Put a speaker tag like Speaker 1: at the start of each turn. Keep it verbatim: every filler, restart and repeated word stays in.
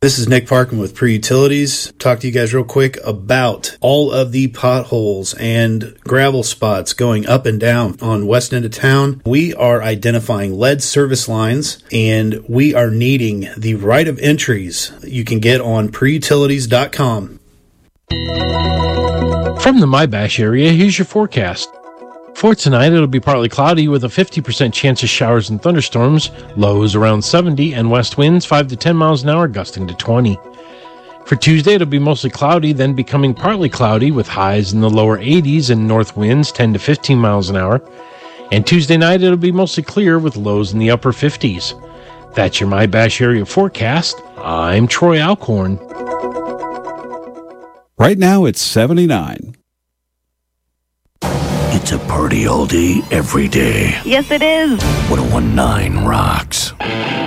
Speaker 1: This is Nick Parkin with Pre-Utilities. Talk to you guys real quick about all of the potholes and gravel spots going up and down on west end of town. We are identifying lead service lines, and we are needing the right of entries you can get on pre utilities dot com.
Speaker 2: From the MyBash area, here's your forecast. For tonight, it'll be partly cloudy with a fifty percent chance of showers and thunderstorms, lows around seventy, and west winds five to ten miles an hour, gusting to twenty. For Tuesday, it'll be mostly cloudy, then becoming partly cloudy with highs in the lower eighties and north winds ten to fifteen miles an hour. And Tuesday night, it'll be mostly clear with lows in the upper fifties. That's your MyBash area forecast. I'm Troy Alcorn.
Speaker 3: Right now, it's seventy-nine.
Speaker 4: It's a party all day, every day.
Speaker 5: Yes, it is.
Speaker 4: one oh one point nine rocks.